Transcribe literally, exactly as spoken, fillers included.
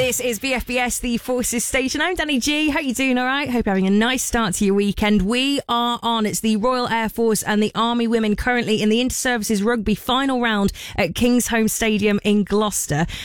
This is B F B S, the Forces Station. I'm Danny G. Hope you're doing all right. Hope you're having a nice start to your weekend. We are on. It's the Royal Air Force and the Army women currently in the Inter-Services Rugby final round at Kingsholm Stadium in Gloucester.